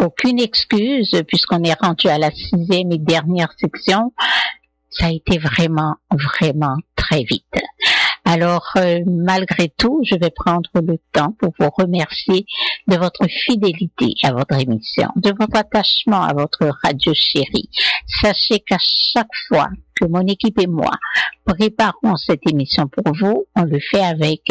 aucune excuse puisqu'on est rendu à la 6e et dernière section. Ça a été vraiment très vite. Alors, malgré tout, je vais prendre le temps pour vous remercier de votre fidélité à votre émission, de votre attachement à votre radio chérie. Sachez qu'à chaque fois que mon équipe et moi préparons cette émission pour vous, on le fait avec,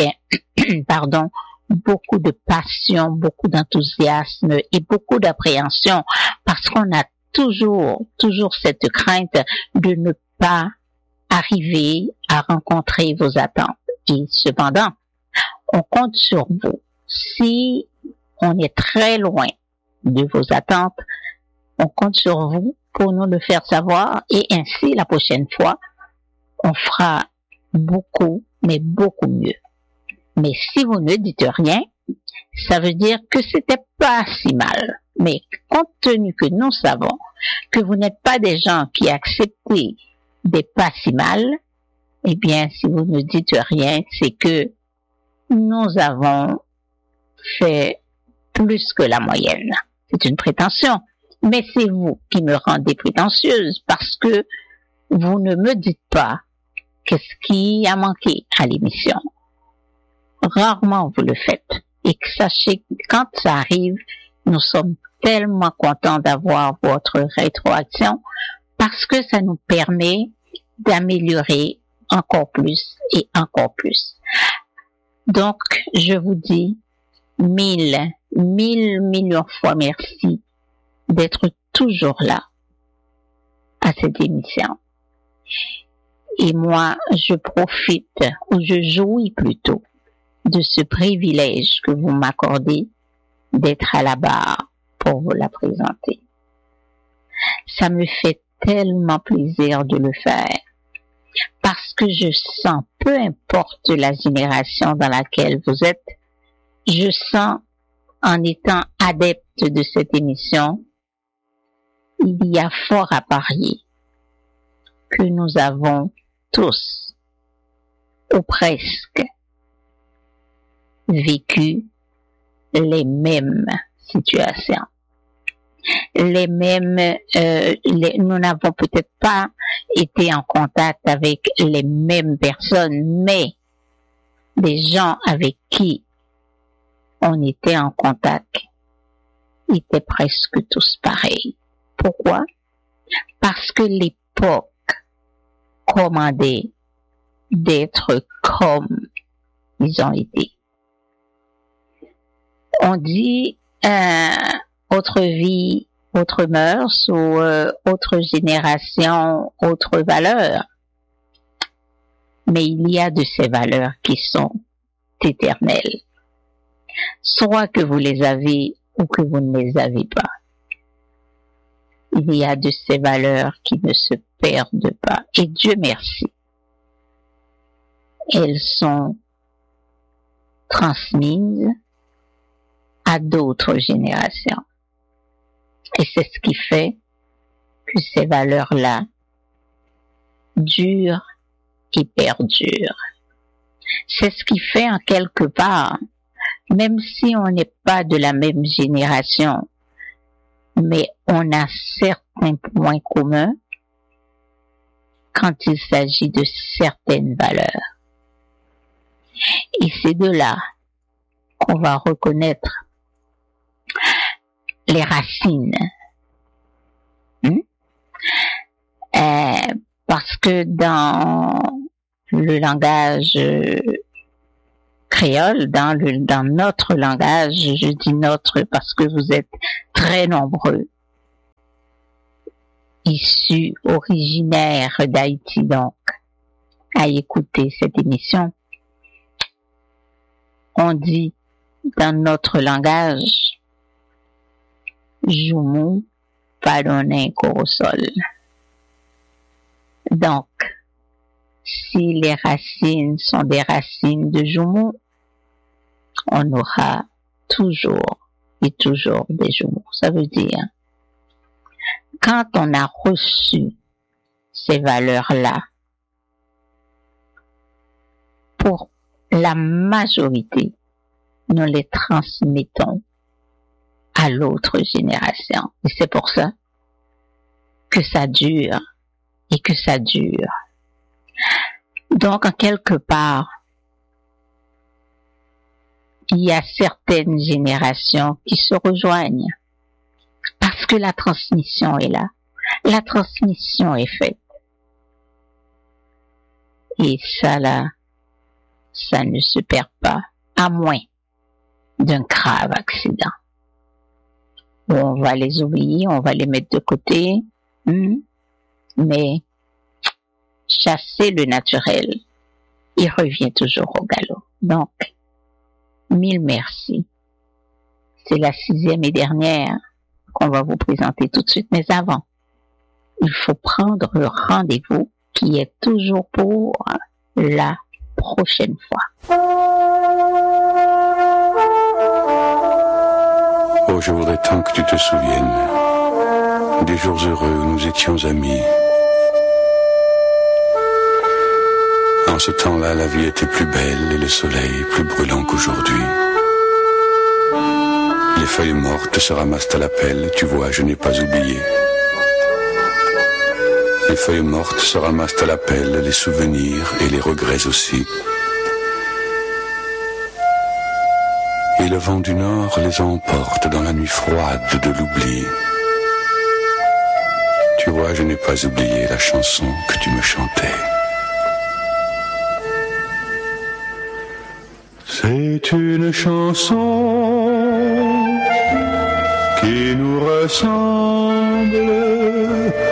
beaucoup de passion, beaucoup d'enthousiasme et beaucoup d'appréhension parce qu'on a toujours cette crainte de ne pas arriver à rencontrer vos attentes. Et cependant, on compte sur vous. Si on est très loin de vos attentes, on compte sur vous pour nous le faire savoir et ainsi, la prochaine fois, on fera beaucoup, mais beaucoup mieux. Mais si vous ne dites rien, ça veut dire que c'était pas si mal. Mais compte tenu que nous savons que vous n'êtes pas des gens qui acceptez des pas si mal, eh bien, si vous ne dites rien, c'est que nous avons fait plus que la moyenne. C'est une prétention. Mais c'est vous qui me rendez prétentieuse parce que vous ne me dites pas qu'est-ce qui a manqué à l'émission. Rarement vous le faites. Et que sachez, quand ça arrive, nous sommes tellement contents d'avoir votre rétroaction parce que ça nous permet d'améliorer encore plus et encore plus. Donc, je vous dis 1000 millions fois merci d'être toujours là à cette émission. Et moi, je profite, ou je jouis plutôt, de ce privilège que vous m'accordez d'être à la barre pour vous la présenter. Ça me fait tellement plaisir de le faire parce que je sens, peu importe la génération dans laquelle vous êtes, je sens, en étant adepte de cette émission, il y a fort à parier que nous avons tous, ou presque, vécu les mêmes situations. Les mêmes, nous n'avons peut-être pas été en contact avec les mêmes personnes, mais les gens avec qui on était en contact étaient presque tous pareils. Pourquoi? Parce que l'époque commandait d'être comme ils ont été. On dit autre vie, autre mœurs ou autre génération, autre valeur. Mais il y a de ces valeurs qui sont éternelles. Soit que vous les avez ou que vous ne les avez pas. Il y a de ces valeurs qui ne se perdent pas. Et Dieu merci. Elles sont transmises à d'autres générations. Et c'est ce qui fait que ces valeurs-là durent et perdurent. C'est ce qui fait en quelque part, même si on n'est pas de la même génération, mais on a certains points communs quand il s'agit de certaines valeurs. Et c'est de là qu'on va reconnaître les racines. Parce que dans le langage créole, dans notre langage, je dis notre parce que vous êtes très nombreux, issus, originaires d'Haïti donc, à écouter cette émission. On dit dans notre langage, Joumou, pardonnez Corosol. Donc, si les racines sont des racines de Joumou, on aura toujours et toujours des Joumou. Ça veut dire, quand on a reçu ces valeurs-là, pour la majorité, nous les transmettons à l'autre génération. Et c'est pour ça que ça dure et que ça dure. Donc, en quelque part, il y a certaines générations qui se rejoignent parce que la transmission est là. La transmission est faite. Et ça là, ça ne se perd pas, à moins d'un grave accident. On va les oublier, on va les mettre de côté, mais chasser le naturel, il revient toujours au galop. Donc, 1000 merci. C'est la 6e et dernière qu'on va vous présenter tout de suite, mais avant, il faut prendre le rendez-vous qui est toujours pour la prochaine fois. Oh, je voudrais tant que tu te souviennes des jours heureux où nous étions amis. En ce temps-là, la vie était plus belle et le soleil plus brûlant qu'aujourd'hui. Les feuilles mortes se ramassent à la pelle, tu vois, je n'ai pas oublié. Les feuilles mortes se ramassent à la pelle, les souvenirs et les regrets aussi. Et le vent du nord les emporte dans la nuit froide de l'oubli. Tu vois, je n'ai pas oublié la chanson que tu me chantais. C'est une chanson qui nous ressemble.